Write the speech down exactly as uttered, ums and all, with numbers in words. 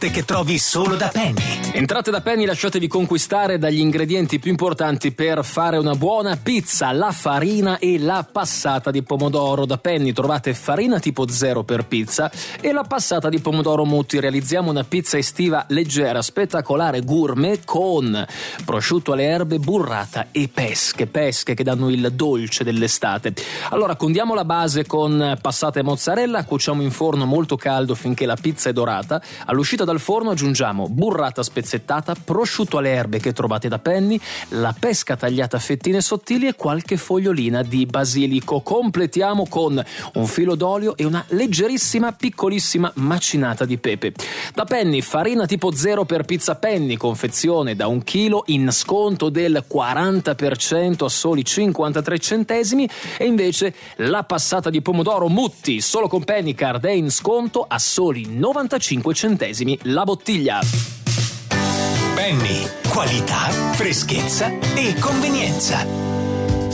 che trovi solo da Penny. Entrate da Penny, lasciatevi conquistare dagli ingredienti più importanti per fare una buona pizza: la farina e la passata di pomodoro. Da Penny trovate farina tipo zero per pizza e la passata di pomodoro Mutti. Realizziamo una pizza estiva leggera, spettacolare, gourmet, con prosciutto alle erbe, burrata e pesche, pesche che danno il dolce dell'estate. Allora condiamo la base con passata e mozzarella, cuociamo in forno molto caldo finché la pizza è dorata. All'uscita dal forno aggiungiamo burrata spezzettata, prosciutto alle erbe che trovate da Penny, la pesca tagliata a fettine sottili e qualche fogliolina di basilico. Completiamo con un filo d'olio e una leggerissima, piccolissima macinata di pepe. Da Penny, farina tipo zero per pizza Penny, confezione da un chilo, in sconto del quaranta per cento a soli cinquantatré centesimi, e invece la passata di pomodoro Mutti, solo con Pennycard, è in sconto a soli novantacinque centesimi la bottiglia. Penny, qualità, freschezza e convenienza.